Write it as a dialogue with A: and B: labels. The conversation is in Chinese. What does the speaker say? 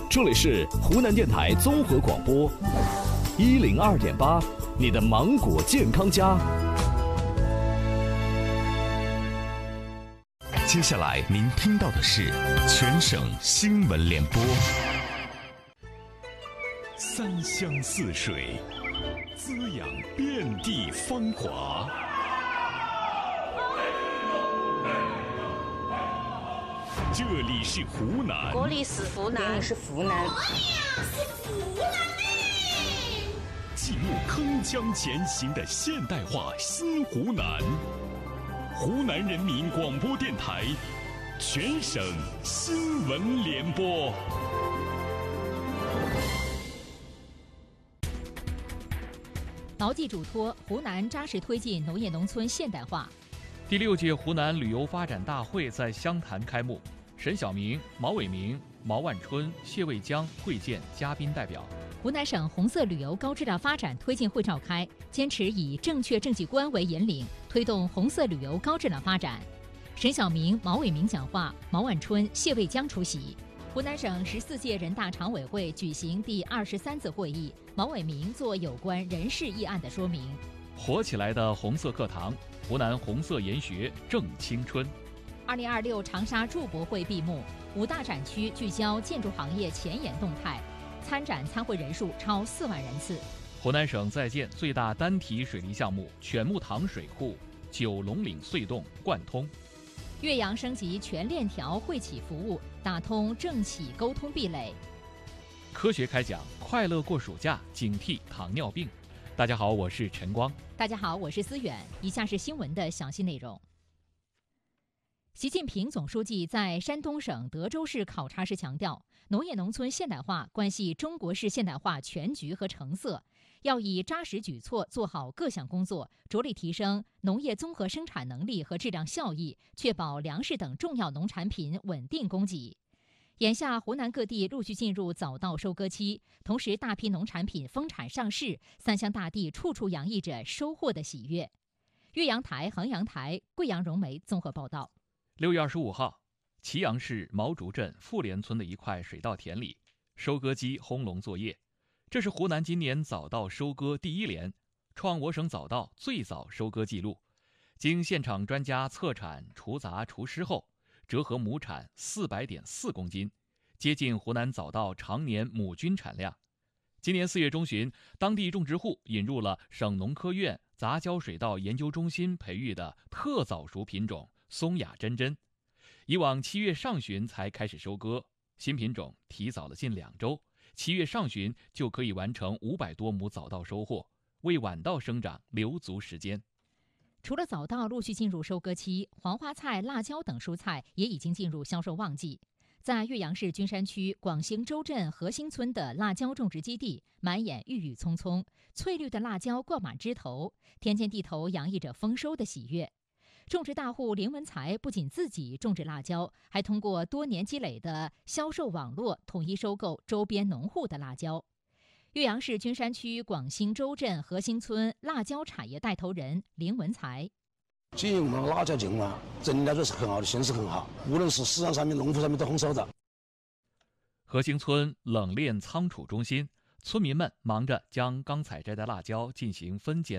A: 这里是湖南电台综合广播102.8，你的芒果健康家。
B: 接下来您听到的是全省新闻联播。三湘四水，滋养遍地芳华。这里是湖南，
C: 这里是湖南，
D: 是湖南，
B: 记录铿锵前行的现代化新湖南。湖南人民广播电台全省新闻联播。
E: 牢记嘱托，湖南扎实推进农业农村现代化。
F: 第6届湖南旅游发展大会在湘潭开幕，沈晓明、毛伟明、毛万春、谢卫江会见嘉宾代表。
E: 湖南省红色旅游高质量发展推进会召开，坚持以正确政绩观为引领，推动红色旅游高质量发展。沈晓明、毛伟明讲话，毛万春、谢卫江出席。湖南省14届人大常委会举行第23次会议，毛伟明做有关人事议案的说明。
F: 火起来的红色课堂，湖南红色研学正青春。
E: 2026长沙筑博会闭幕，5大展区聚焦建筑行业前沿动态，参展参会人数超4万人次。
F: 湖南省在建最大单体水利项目犬木塘水库9龙岭隧洞贯通。
E: 岳阳升级全链条惠企服务，打通政企沟通壁垒。
F: 科学开讲，快乐过暑假，警惕糖尿病。大家好，我是陈光。
E: 大家好，我是思远。以下是新闻的详细内容。习近平总书记在山东省德州市考察时强调，农业农村现代化关系中国式现代化全局和成色，要以扎实举措做好各项工作，着力提升农业综合生产能力和质量效益，确保粮食等重要农产品稳定供给。眼下湖南各地陆续进入早稻收割期，同时大批农产品丰产上市，三湘大地处处洋溢着收获的喜悦。岳阳台、衡阳台、贵阳融媒综合报道。
F: 6月25号，祁阳市毛竹镇富联村的一块水稻田里，收割机轰隆作业。这是湖南今年早稻收割第1连，创我省早稻最早收割记录。经现场专家测产、除杂、除湿后，折合亩产400.4公斤，接近湖南早稻常年亩均产量。今年4月中旬，当地种植户引入了省农科院杂交水稻研究中心培育的特早熟品种松雅真真。以往7月上旬才开始收割，新品种提早了近2周，7月上旬就可以完成500多亩早稻收获，为晚稻生长留足时间。
E: 除了早稻陆续进入收割期，黄花菜、辣椒等蔬菜也已经进入销售旺季。在岳阳市君山区广兴州镇河兴村的辣椒种植基地，满眼郁郁葱葱，翠绿的辣椒挂满枝头，田间地头洋溢着丰收的喜悦。种植大户林文才不仅自己种植辣椒，还通过多年积累的销售网络，统一收购周边农户的辣椒。岳阳市君山区广兴州镇河兴村辣椒产业带头人林文才：
G: 经营我们的辣椒境啊，整体来说是很好的，形势很好，无论是市场上面、农户上面都很收的。
F: 河兴村冷链仓储中心，村民们忙着将刚采摘的辣椒进行分拣。